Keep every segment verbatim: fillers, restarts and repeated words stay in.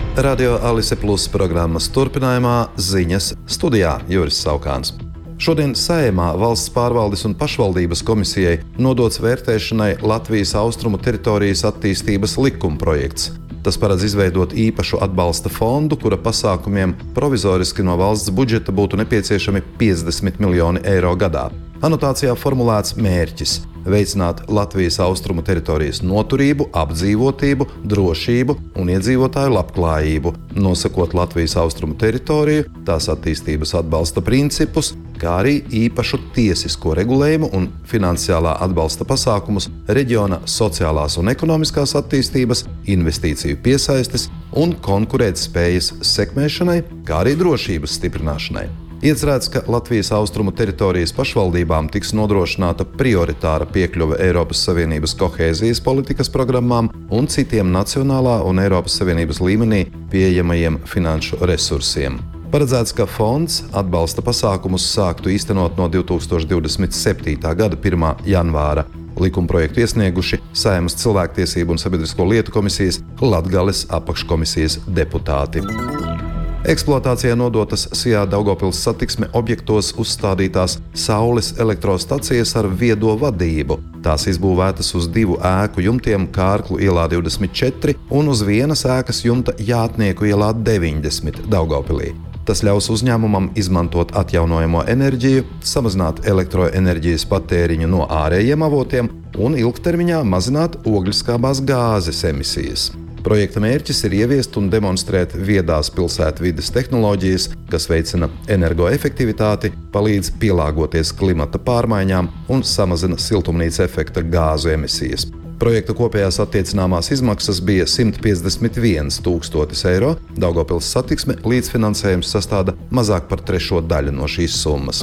Radio Alise Plus programmas turpinājumā ziņas studijā Juris Saukāns. Šodien Saeimā Valsts pārvaldes un pašvaldības komisijai nodots vērtēšanai Latvijas austrumu teritorijas attīstības likumprojekts. Tas paredz izveidot īpašu atbalsta fondu, kura pasākumiem provizoriski no valsts budžeta būtu nepieciešami piecdesmit miljoni eiro gadā. Anotācijā formulēts mērķis – veicināt Latvijas austrumu teritorijas noturību, apdzīvotību, drošību un iedzīvotāju labklājību, nosakot Latvijas austrumu teritoriju, tās attīstības atbalsta principus, kā arī īpašu tiesisko regulējumu un finansiālā atbalsta pasākumus reģiona sociālās un ekonomiskās attīstības, investīciju piesaistes un konkurētspējas sekmēšanai, kā arī drošības stiprināšanai. Iecerēts, ka Latvijas austrumu teritorijas pašvaldībām tiks nodrošināta prioritāra piekļuve Eiropas Savienības kohēzijas politikas programmām un citiem nacionālā un Eiropas Savienības līmenī pieejamajiem finanšu resursiem. Paredzēts, ka fonds atbalsta pasākumus sāktu īstenot no divi tūkstoši divdesmit septītā gada pirmā janvāra. Likumprojektu iesnieguši Saeimas cilvēktiesību un sabiedrisko lietu komisijas Latgales apakškomisijas deputāti. Eksploatācijā nodotas Sijā Daugavpils satiksme objektos uzstādītās saules elektrostacijas ar viedo vadību. Tās izbūvētas uz divu ēku jumtiem Kārklu ielā divdesmit četri un uz vienas ēkas jumta Jātnieku ielā deviņdesmit Daugavpilī. Tas ļaus uzņēmumam izmantot atjaunojamo enerģiju, samazināt elektroenerģijas patēriņu no ārējiem avotiem un ilgtermiņā mazināt ogļskābās gāzes emisijas. Projekta mērķis ir ieviest un demonstrēt viedās pilsētvides tehnoloģijas, kas veicina energoefektivitāti, palīdz pielāgoties klimata pārmaiņām un samazina siltumnīca efekta gāzu emisijas. Projekta kopējās attiecināmās izmaksas bija simt piecdesmit viens tūkstotis eiro, Daugavpils satiksme līdzfinansējums sastāda mazāk par trešo daļu no šīs summas.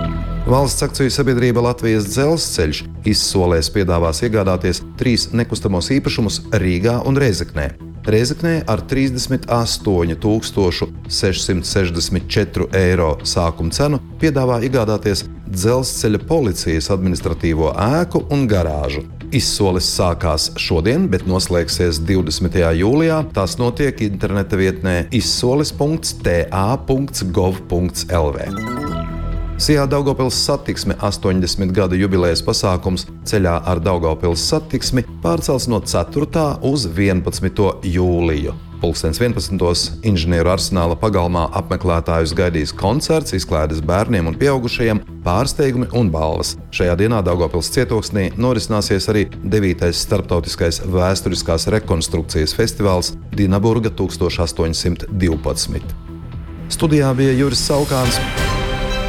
Valsts akciju sabiedrība Latvijas dzelzceļš izsolēs piedāvās iegādāties trīs nekustamos īpašumus Rīgā un Rēzeknē. Rēzeknē ar trīsdesmit astoņu tūkstošu sešsimt sešdesmit četru eiro sākuma cenu piedāvā iegādāties dzelzceļa policijas administratīvo ēku un garāžu. Izsoles sākās šodien, bet noslēgsies divdesmitajā jūlijā. Tas notiek interneta vietnē izsoles punkts t a punkts gov punkts l v. Sijā Daugavpils satiksme astoņdesmit gadu jubilejas pasākums ceļā ar Daugavpils satiksmi pārcels no ceturtā uz vienpadsmito jūliju. Pulkstens vienpadsmitos Inženieru arsenāla pagalmā apmeklētājus gaidīs koncerts, izklaides bērniem un pieaugušajiem, pārsteigumi un balvas. Šajā dienā Daugavpils cietoksnī norisināsies arī devītais starptautiskais vēsturiskās rekonstrukcijas festivāls Dinaburga tūkstoš astoņsimt divpadsmit. Studijā bija Juris Saukāns.